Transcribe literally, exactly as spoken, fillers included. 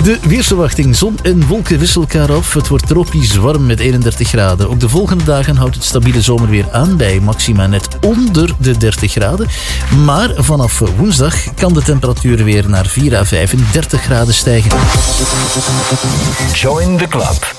De weersverwachting. Zon en wolken wisselen elkaar af. Het wordt tropisch warm met eenendertig graden. Ook de volgende dagen houdt het stabiele zomerweer aan bij maxima net onder de dertig graden. Maar vanaf woensdag kan de temperatuur weer naar vier à vijfendertig graden stijgen. Join the club.